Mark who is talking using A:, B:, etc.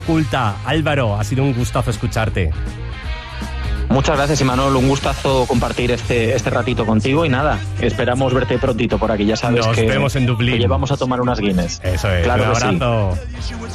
A: culta. Álvaro, ha sido un gustazo escucharte.
B: Muchas gracias, Imanol, un gustazo compartir este ratito contigo y nada, esperamos verte prontito por aquí, ya sabes
A: Nos
B: que
A: vemos en Dublín.
B: que llevamos a tomar unas Guinness.
A: Eso es,
B: claro
A: un abrazo.
B: Que sí.